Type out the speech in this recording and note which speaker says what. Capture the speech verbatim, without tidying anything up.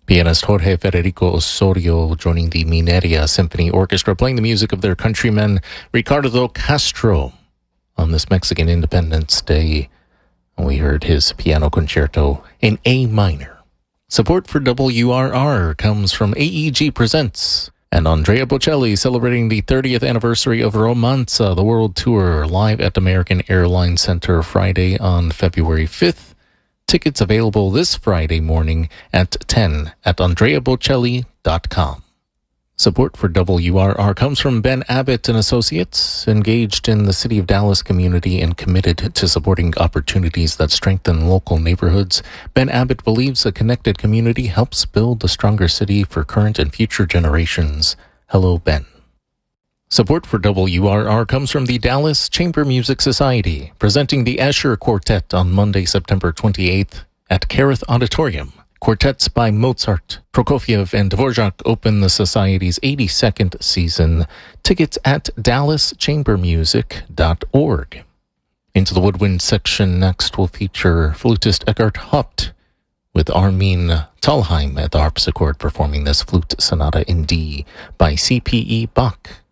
Speaker 1: Pianist Jorge Federico Osorio joining the Mineria Symphony Orchestra, playing the music of their countryman Ricardo Castro on this Mexican Independence Day. We heard his piano concerto in A minor. Support for W R R comes from A E G Presents and Andrea Bocelli celebrating the thirtieth anniversary of Romanza, the world tour, live at American Airlines Center Friday on February fifth. Tickets available this Friday morning at ten at andrea bocelli dot com. Support for W R R comes from Ben Abbott and Associates, engaged in the City of Dallas community and committed to supporting opportunities that strengthen local neighborhoods. Ben Abbott believes a connected community helps build a stronger city for current and future generations. Hello, Ben. Support for W R R comes from the Dallas Chamber Music Society, presenting the Escher Quartet on Monday, September twenty-eighth at Carruth Auditorium. Quartets by Mozart, Prokofiev, and Dvorak open the Society's eighty-second season. Tickets at dallas chamber music dot org. Into the woodwind section next will feature flutist Eckhart Haupt with Armin Thalheim at the harpsichord performing this flute sonata in D by C P E Bach.